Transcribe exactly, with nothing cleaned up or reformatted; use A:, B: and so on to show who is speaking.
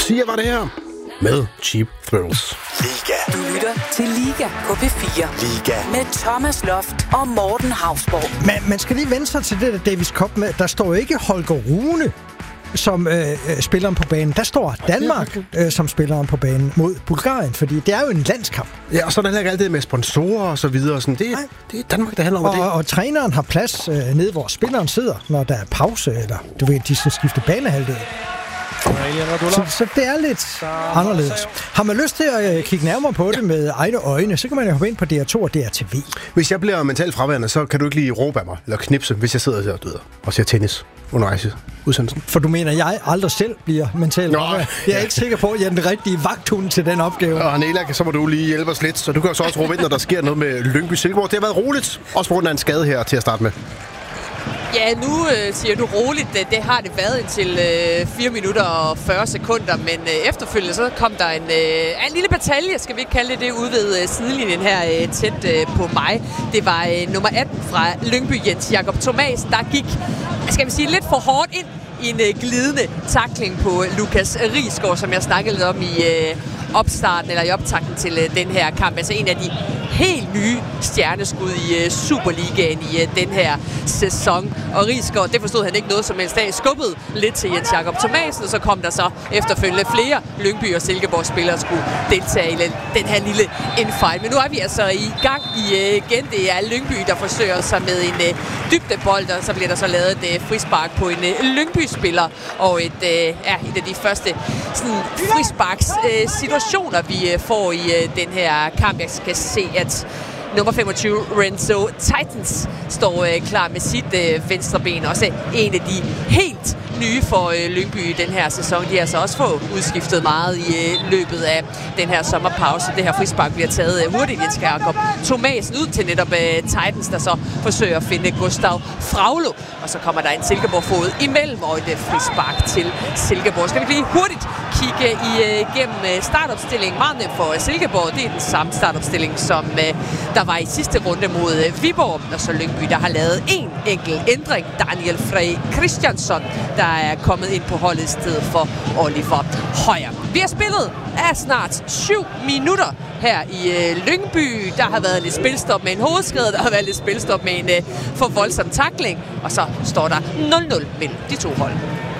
A: Sia var det her med Cheap Thrills.
B: Liga.
C: Du lytter til Liga på P fire.
B: Liga.
C: Med Thomas Loft og Morten Hausborg.
D: Men man skal lige vende sig til det der Davis Cup med. Der står ikke Holger Rune som øh, spilleren på banen. Der står Danmark øh, som spilleren på banen mod Bulgarien, fordi det er jo en landskamp.
A: Ja, og så er der heller ikke alt det med sponsorer og så videre. Sådan, det, det er Danmark, der handler om
D: og,
A: det.
D: Og, og træneren har plads øh, nede, hvor spilleren sidder, når der er pause, eller du ved, de skal skifte banehalvdel. Så, så det er lidt anderledes. Har man lyst til at øh, kigge nærmere på det med egne øjne, så kan man jo hoppe ind på D R to og D R T V.
A: Hvis jeg bliver mentalt fraværende, så kan du ikke lige råbe af mig, eller knipse, hvis jeg sidder der og, og ser tennis undervejs i udsendelsen.
D: For du mener, jeg aldrig selv bliver mentalt fraværende? Jeg er ikke sikker på, at jeg er den rigtige vagthund til den opgave.
A: Og Nela, så må du lige hjælpe os lidt, så du kan så også råbe ind, når der sker noget med Lyngby Silkeborg. Det har været roligt, også på grund af en skade her til at starte med.
E: Ja, nu øh, siger du roligt, det, det har det været indtil øh, fire minutter og fyrre sekunder, men øh, efterfølgende så kom der en, øh, en lille batalje, skal vi ikke kalde det det, ude ved øh, sidelinjen her øh, tæt øh, på mig. Det var øh, nummer atten fra Lyngby, Jens Jakob Thomas, der gik, skal vi sige, lidt for hårdt ind i en øh, glidende tackling på Lukas Risgaard, som jeg snakkede lidt om i øh, opstarten eller i optakten til øh, den her kamp. Altså en af de helt nye stjerneskud i uh, Superligaen i uh, den her sæson. Og Risgaard, det forstod han ikke noget som helst af, skubbede lidt til Jens Jakob Thomasen, og så kom der så efterfølgende flere Lyngby og Silkeborg spillere skulle deltage i den her lille infight. Men nu er vi altså i gang i, uh, igen. Det er Lyngby, der forsøger sig med en uh, dybdebold, og så bliver der så lavet et uh, frispark på en uh, Lyngby-spiller. Og et, uh, ja, et af de første sådan, frisparks uh, situationer, vi uh, får i uh, den her kamp. Jeg skal se, at nummer femogtyve, Renzo Titans, står øh, klar med sit øh, venstre ben. Også en af de helt nye for øh, Lyngby i den her sæson. De har altså også fået udskiftet meget i øh, løbet af den her sommerpause. Det her frispark bliver taget øh, hurtigt. Jens Jakob Thomasen ud til netop øh, Titans, der så forsøger at finde Gustav Fraglo. Og så kommer der en Silkeborg-fod imellem og et øh, frispark til Silkeborg. Skal vi lige hurtigt kigge igennem øh, startopstillingen. Meget nemt for øh, Silkeborg. Det er den samme startopstilling, som øh, der var i sidste runde mod øh, Viborg. Og så Lyngby, der har lavet en enkelt ændring. Daniel Frey Christiansson, der er kommet ind på holdet i stedet for Oliver Højer. Vi har spillet af snart syv minutter her i øh, Lyngby. Der har været lidt spilstop med en hovedskade, der har været lidt spilstop med en øh, for voldsom tackling. Og så står der nul nul mellem de to hold.